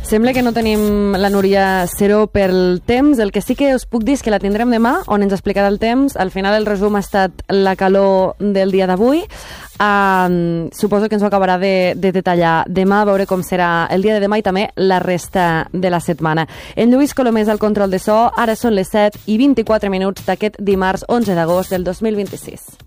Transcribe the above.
Sembla que no tenim la Núria Seró pel temps. El que sí que us puc dir és que la tindrem demà, on ens explicarà el temps. Al final el resum ha estat la calor del dia d'avui. Suposo que ens ho acabarà de detallar demà, a veure com serà el dia de demà i també la resta de la setmana. En Lluís Colomés al control de so. Ara són les 7:24 d'aquest dimarts 11 d'agost del 2026.